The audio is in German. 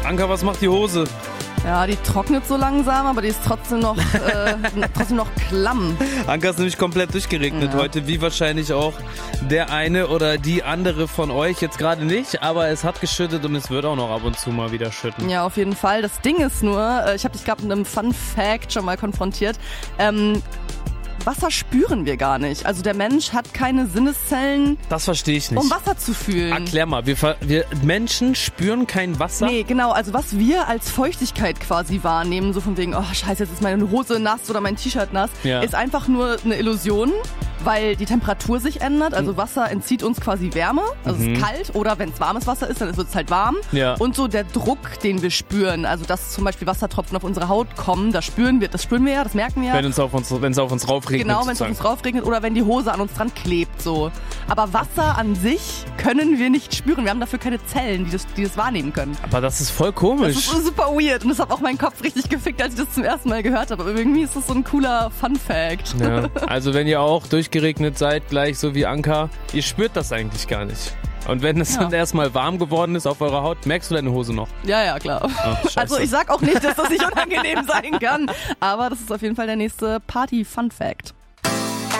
Anka, was macht die Hose? Ja, die trocknet so langsam, aber die ist trotzdem noch klamm. Anka ist nämlich komplett durchgeregnet heute, wie wahrscheinlich auch der eine oder die andere von euch. Jetzt gerade nicht, aber es hat geschüttet und es wird auch noch ab und zu mal wieder schütten. Ja, auf jeden Fall. Das Ding ist nur, ich habe dich gerade mit einem Fun Fact schon mal konfrontiert. Wasser spüren wir gar nicht. Also der Mensch hat keine Sinneszellen, Das verstehe ich nicht. um Wasser zu fühlen. Erklär mal, wir Menschen spüren kein Wasser? Nee, genau. Also was wir als Feuchtigkeit quasi wahrnehmen, so von wegen, oh scheiße, jetzt ist meine Hose nass oder mein T-Shirt nass, ist einfach nur eine Illusion, weil die Temperatur sich ändert. Also Wasser entzieht uns quasi Wärme, also es ist kalt, oder wenn es warmes Wasser ist, dann wird es halt warm. Ja. Und so der Druck, den wir spüren, also dass zum Beispiel Wassertropfen auf unsere Haut kommen, das spüren wir ja, das merken wir ja. Wenn es auf uns raufregnet. Genau, wenn es auf uns raufregnet oder wenn die Hose an uns dran klebt, so. Aber Wasser an sich können wir nicht spüren. Wir haben dafür keine Zellen, die das wahrnehmen können. Aber das ist voll komisch. Das ist super weird und das hat auch meinen Kopf richtig gefickt, als ich das zum ersten Mal gehört habe. Aber irgendwie ist das so ein cooler Fun-Fact. Ja. Also wenn ihr auch durchgeregnet seid, gleich so wie Anka, ihr spürt das eigentlich gar nicht. Und wenn es dann erstmal warm geworden ist auf eurer Haut, merkst du deine Hose noch? Ja, klar. Ach, also ich sag auch nicht, dass das nicht unangenehm sein kann. Aber das ist auf jeden Fall der nächste Party-Fun-Fact.